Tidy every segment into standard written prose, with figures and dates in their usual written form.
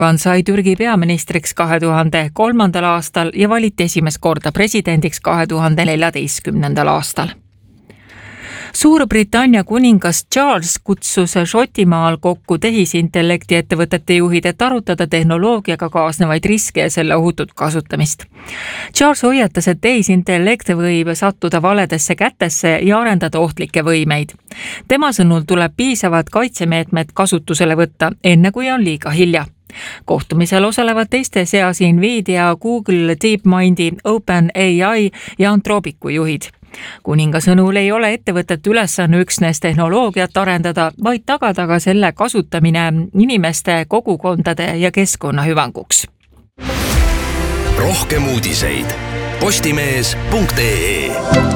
Erdoğan sai Türgi peaministriks 2003. aastal ja valiti esimest korda presidendiks 2014. aastal. Suurbritannia kuningas Charles kutsus Šotimaal kokku tehisintellekti ettevõtete juhid, et arutada tehnoloogiaga kaasnevaid riske ja selle ohutut kasutamist. Charles hoiatas, et tehisintellekt võib sattuda valedesse kätesse ja arendada ohtlikke võimeid. Tema sõnul tuleb piisavad kaitsemeetmed kasutusele võtta, enne kui on liiga hilja. Kohtumisel osalevad teiste seas Nvidia, Google, DeepMindi, OpenAI ja Anthropicu juhid. Kuninga sõnul ei ole ettevõtet ülesanne üksnes tehnoloogiat arendada, vaid tagada ka selle kasutamine inimeste, kogukondade ja keskkonna hüvanguks. Rohkem uudiseid postimees.ee.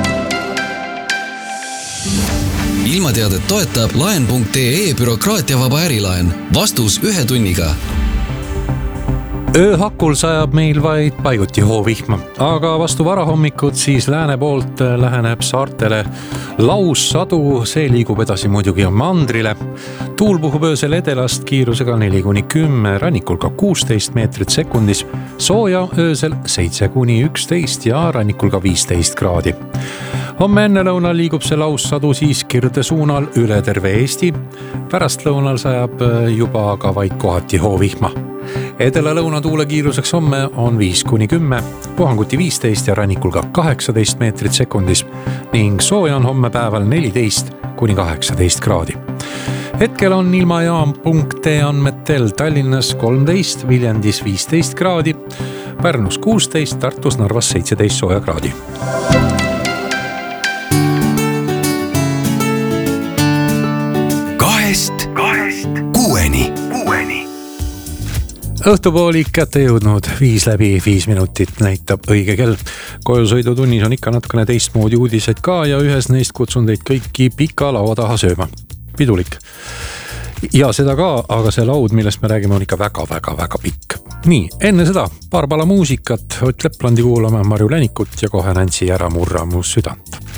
Ilmateadet toetab laen.ee bürokraatiavaba ärilaen. Vastus 1 tunniga. Ööhakul sajab meil vaid paiguti hoovihma, aga vastu varahommikut siis lääne poolt läheneb saartele laussadu, see liigub edasi muidugi mandrile. Tuul puhub öösel edelast kiirusega 4-10, rannikul ka 16 meetrit sekundis, sooja öösel 7-11 ja rannikul ka 15 kraadi. Homme enne lõunal liigub see laussadu siis kirde suunal üle terve Eesti. Pärast lõunal sajab juba ka vaid kohati hoovihma. Edela lõunatuule kiiruseks homme on 5-10, puhanguti 15 ja rannikul ka 18 meetrit sekundis ning sooja on homme päeval 14-18 kraadi. Hetkel on ilmajaam.ee andmetel Tallinnas 13, Viljandis 15 kraadi, Pärnus 16, Tartus, Narvas 17 sooja kraadi. Kahest 6-ni. Õhtupoolik kätte jõudnud 5 minutit näitab õige kell. Kojusõidutunnis on ikka natukene teistmoodi uudised ka ja ühes neist kutsun teid kõiki pika laua taha sööma. Pidulik. Ja seda ka, aga see laud, millest me räägime, on ikka väga pikk. Nii, enne seda paar pala muusikat, Ott Leplandi kuulame Marju Länikut ja kohe Nancy ära murra mu südant.